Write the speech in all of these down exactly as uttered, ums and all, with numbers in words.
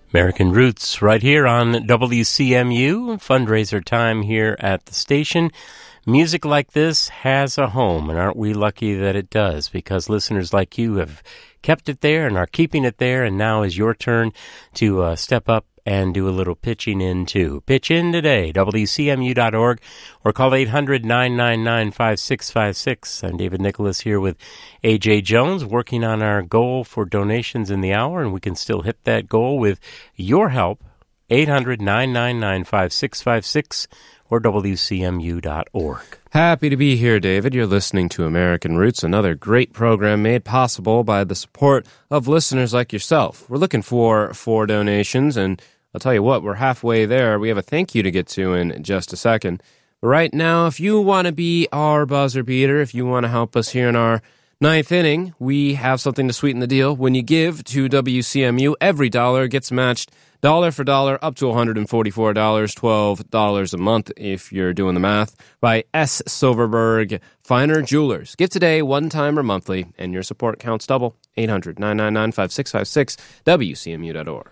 American Roots right here on W C M U, fundraiser time here at the station. Music like this has a home, and aren't we lucky that it does, because listeners like you have kept it there and are keeping it there, and now is your turn to uh, step up and do a little pitching in, too. Pitch in today, W C M U dot org, or call eight hundred, nine nine nine, five six five six. I'm David Nicholas here with A J Jones, working on our goal for donations in the hour, and we can still hit that goal with your help. eight hundred, nine nine nine, five six five six or W C M U dot org. Happy to be here, David. You're listening to American Roots, another great program made possible by the support of listeners like yourself. We're looking for for donations, and I'll tell you what, we're halfway there. We have a thank you to get to in just a second. But right now, if you want to be our buzzer beater, if you want to help us here in our ninth inning, we have something to sweeten the deal. When you give to W C M U, every dollar gets matched dollar for dollar up to one hundred forty-four dollars, twelve dollars a month if you're doing the math, by S. Silverberg Finer Jewelers. Give today, one time or monthly, and your support counts double. eight hundred, nine nine nine, five six five six, W C M U dot org.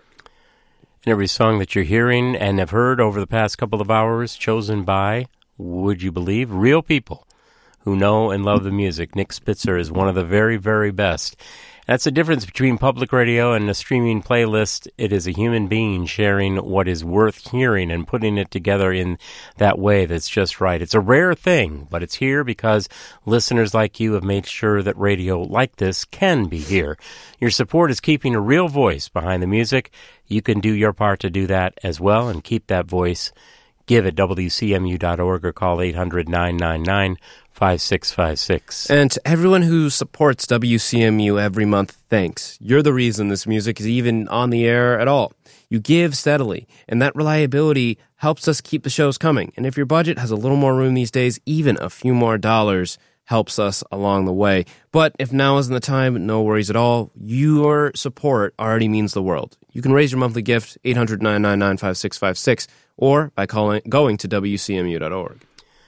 And every song that you're hearing and have heard over the past couple of hours, chosen by, would you believe, real people who know and love the music. Nick Spitzer is one of the very, very best. That's the difference between public radio and a streaming playlist. It is a human being sharing what is worth hearing and putting it together in that way that's just right. It's a rare thing, but it's here because listeners like you have made sure that radio like this can be here. Your support is keeping a real voice behind the music. You can do your part to do that as well and keep that voice. Give at W C M U dot org or call eight hundred, nine nine nine, five six five six. And to everyone who supports W C M U every month, thanks. You're the reason this music is even on the air at all. You give steadily, and that reliability helps us keep the shows coming. And if your budget has a little more room these days, even a few more dollars helps us along the way. But if now isn't the time, no worries at all. Your support already means the world. You can raise your monthly gift, eight hundred, nine nine nine, five six five six, or by calling, going to W C M U dot org.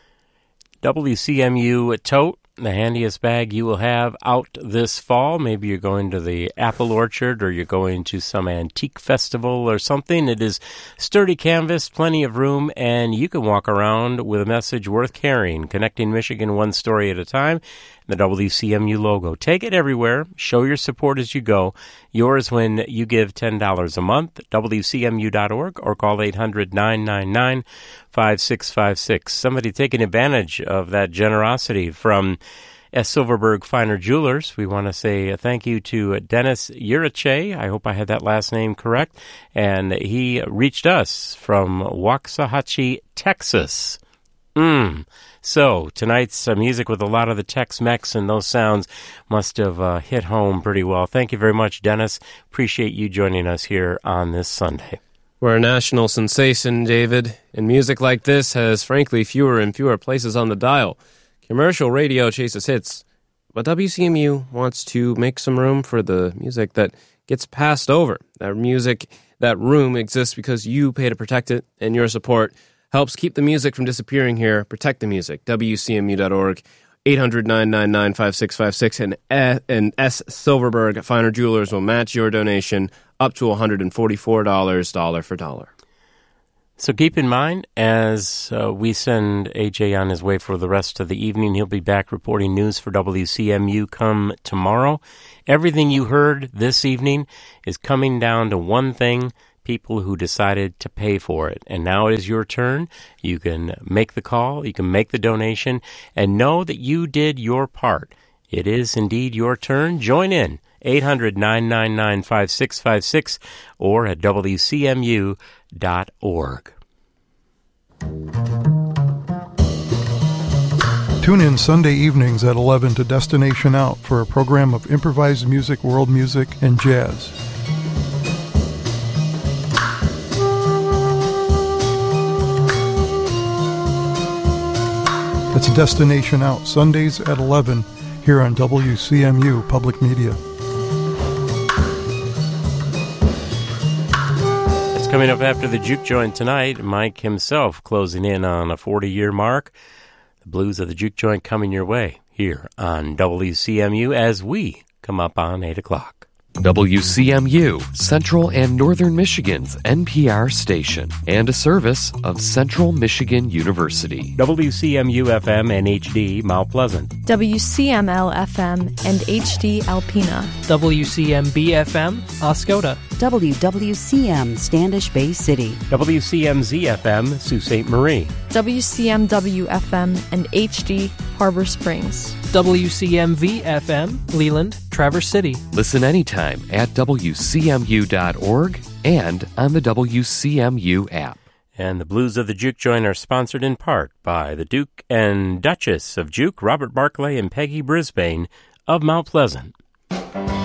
W C M U Tote, the handiest bag you will have out this fall. Maybe you're going to the apple orchard or you're going to some antique festival or something. It is sturdy canvas, plenty of room, and you can walk around with a message worth carrying, connecting Michigan one story at a time. The W C M U logo. Take it everywhere. Show your support as you go. Yours when you give ten dollars a month. W C M U dot org or call eight hundred, nine nine nine, five six five six. Somebody taking advantage of that generosity from S. Silverberg Finer Jewelers. We want to say a thank you to Dennis Uriche. I hope I had that last name correct. And he reached us from Waxahachie, Texas. Mmm. So, tonight's uh, music with a lot of the Tex-Mex and those sounds must have uh, hit home pretty well. Thank you very much, Dennis. Appreciate you joining us here on this Sunday. We're a national sensation, David, and music like this has, frankly, fewer and fewer places on the dial. Commercial radio chases hits, but W C M U wants to make some room for the music that gets passed over. That music, that room exists because you pay to protect it, and your support helps keep the music from disappearing here. Protect the music. W C M U dot org, eight hundred, nine nine nine, five six five six, and, and S. Silverberg Finer Jewelers will match your donation up to one hundred forty-four dollars, dollar for dollar. So keep in mind, as uh, we send A J on his way for the rest of the evening, he'll be back reporting news for W C M U come tomorrow. Everything you heard this evening is coming down to one thing: people who decided to pay for it. And now it is your turn. You can make the call, you can make the donation, and know that you did your part. It is indeed your turn. Join in. eight hundred, nine nine nine, five six five six or at W C M U dot org. Tune in Sunday evenings at eleven to Destination Out for a program of improvised music, world music, and jazz. That's Destination Out, Sundays at eleven, here on W C M U Public Media. It's coming up after the Juke Joint tonight. Mike himself closing in on a forty-year mark. The blues of the Juke Joint coming your way here on W C M U as we come up on eight o'clock. W C M U, Central and Northern Michigan's N P R station, and a service of Central Michigan University. W C M U F M and H D Mount Pleasant. W C M L F M and H D Alpena. W C M B F M, Oscoda. W W C M, Standish Bay City. W C M Z F M, Sault Ste. Marie. W C M W F M and H D Harbor Springs. W C M V F M, Leland, Traverse City. Listen anytime at W C M U dot org and on the W C M U app. And the Blues of the Juke Joint are sponsored in part by the Duke and Duchess of Juke, Robert Barclay and Peggy Brisbane of Mount Pleasant.